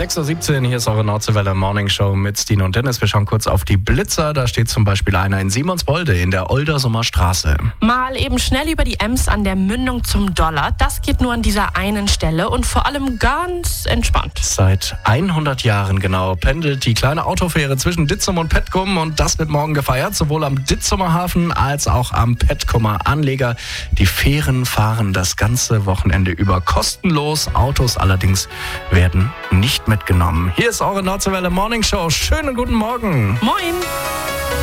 6.17 Uhr, hier ist eure Nordseewelle Morning Show mit Stine und Dennis. Wir schauen kurz auf die Blitzer. Da steht zum Beispiel einer in Simonswolde in der Oldersumer Straße. Mal eben schnell über die Ems an der Mündung zum Dollar. Das geht nur an dieser einen Stelle und vor allem ganz entspannt. Seit 100 Jahren genau pendelt die kleine Autofähre zwischen Ditzum und Petkum und das wird morgen gefeiert, sowohl am Ditzumer Hafen als auch am Petkumer Anleger. Die Fähren fahren das ganze Wochenende über kostenlos. Autos allerdings werden nicht mitgenommen. Hier ist eure Nordseewelle Morning Show. Schönen guten Morgen. Moin!